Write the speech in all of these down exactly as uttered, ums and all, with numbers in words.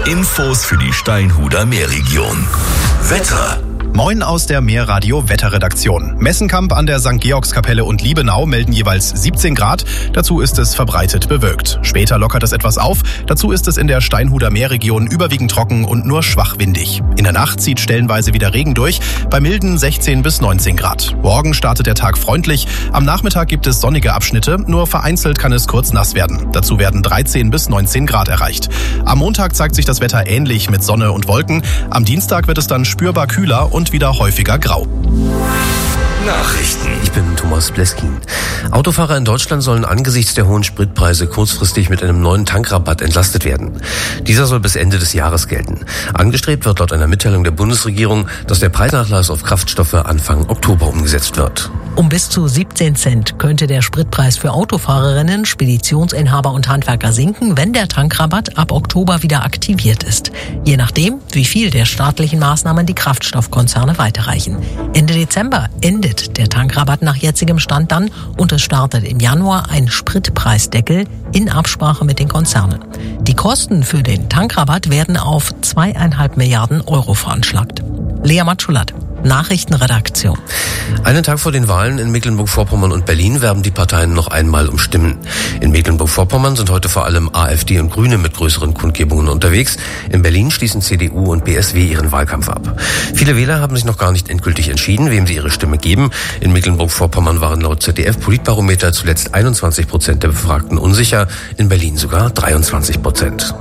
Infos für die Steinhuder Meerregion. Wetter. Moin aus der Meerradio Wetterredaktion. Messenkamp an der Sankt Georgskapelle und Liebenau melden jeweils siebzehn Grad. Dazu ist es verbreitet bewölkt. Später lockert es etwas auf. Dazu ist es in der Steinhuder Meerregion überwiegend trocken und nur schwach windig. In der Nacht zieht stellenweise wieder Regen durch, bei milden sechzehn bis neunzehn Grad. Morgen startet der Tag freundlich. Am Nachmittag gibt es sonnige Abschnitte, nur vereinzelt kann es kurz nass werden. Dazu werden dreizehn bis neunzehn Grad erreicht. Am Montag zeigt sich das Wetter ähnlich mit Sonne und Wolken. Am Dienstag wird es dann spürbar kühler und und wieder häufiger grau. Nachrichten. Ich bin Thomas Bleskin. Autofahrer in Deutschland sollen angesichts der hohen Spritpreise kurzfristig mit einem neuen Tankrabatt entlastet werden. Dieser soll bis Ende des Jahres gelten. Angestrebt wird laut einer Mitteilung der Bundesregierung, dass der Preisnachlass auf Kraftstoffe Anfang Oktober umgesetzt wird. Um bis zu siebzehn Cent könnte der Spritpreis für Autofahrerinnen, Speditionsinhaber und Handwerker sinken, wenn der Tankrabatt ab Oktober wieder aktiviert ist. Je nachdem, wie viel der staatlichen Maßnahmen die Kraftstoffkonzerne weiterreichen. Ende Dezember endet der Tankrabatt nach jetzigem Stand dann und es startet im Januar ein Spritpreisdeckel in Absprache mit den Konzernen. Die Kosten für den Tankrabatt werden auf zweieinhalb Milliarden Euro veranschlagt. Lea Matschulat, Nachrichtenredaktion. Einen Tag vor den Wahlen in Mecklenburg-Vorpommern und Berlin werben die Parteien noch einmal um Stimmen. In Mecklenburg-Vorpommern sind heute vor allem AfD und Grüne mit größeren Kundgebungen unterwegs. In Berlin schließen C D U und B S W ihren Wahlkampf ab. Viele Wähler haben sich noch gar nicht endgültig entschieden, wem sie ihre Stimme geben. In Mecklenburg-Vorpommern waren laut Z D F-Politbarometer zuletzt einundzwanzig Prozent der Befragten unsicher, in Berlin sogar dreiundzwanzig Prozent.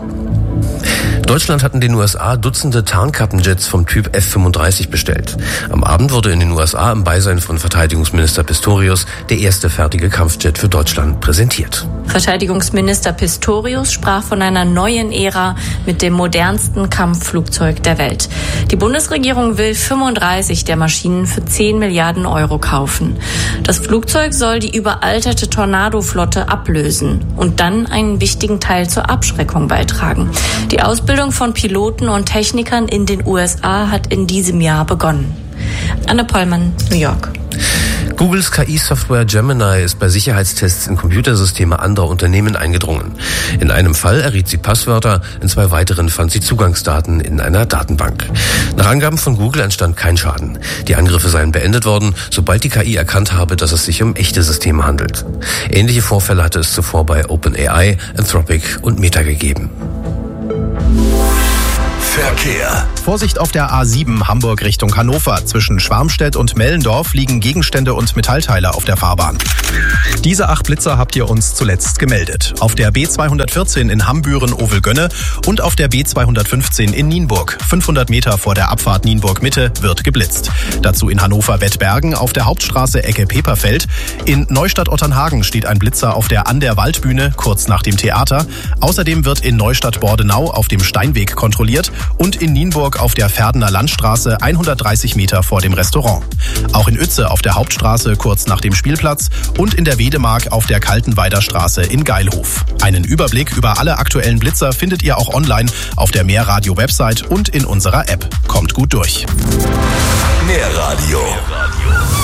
Deutschland hat in den U S A Dutzende Tarnkappenjets vom Typ F fünfunddreißig bestellt. Am Abend wurde in den U S A im Beisein von Verteidigungsminister Pistorius der erste fertige Kampfjet für Deutschland präsentiert. Verteidigungsminister Pistorius sprach von einer neuen Ära mit dem modernsten Kampfflugzeug der Welt. Die Bundesregierung will fünfunddreißig der Maschinen für zehn Milliarden Euro kaufen. Das Flugzeug soll die überalterte Tornado-Flotte ablösen und dann einen wichtigen Teil zur Abschreckung beitragen. Die Ausbildung von Piloten und Technikern in den U S A hat in diesem Jahr begonnen. Anne Pollmann, New York. Googles K I-Software Gemini ist bei Sicherheitstests in Computersysteme anderer Unternehmen eingedrungen. In einem Fall erriet sie Passwörter, in zwei weiteren fand sie Zugangsdaten in einer Datenbank. Nach Angaben von Google entstand kein Schaden. Die Angriffe seien beendet worden, sobald die K I erkannt habe, dass es sich um echte Systeme handelt. Ähnliche Vorfälle hatte es zuvor bei OpenAI, Anthropic und Meta gegeben. Verkehr. Vorsicht auf der A sieben Hamburg Richtung Hannover. Zwischen Schwarmstedt und Mellendorf liegen Gegenstände und Metallteile auf der Fahrbahn. Diese acht Blitzer habt ihr uns zuletzt gemeldet. Auf der B zweihundertvierzehn in Hambüren-Ovelgönne und auf der B zweihundertfünfzehn in Nienburg. fünfhundert Meter vor der Abfahrt Nienburg-Mitte wird geblitzt. Dazu in Hannover-Wettbergen auf der Hauptstraße Ecke Peperfeld. In Neustadt-Otternhagen steht ein Blitzer auf der An der Waldbühne, kurz nach dem Theater. Außerdem wird in Neustadt-Bordenau auf dem Steinweg kontrolliert und in Nienburg auf der Verdener Landstraße hundertdreißig Meter vor dem Restaurant. Auch in Uetze auf der Hauptstraße kurz nach dem Spielplatz und in der Wedemark auf der Kaltenweider Straße in Geilhof. Einen Überblick über alle aktuellen Blitzer findet ihr auch online auf der Meerradio-Website und in unserer App. Kommt gut durch. Meerradio.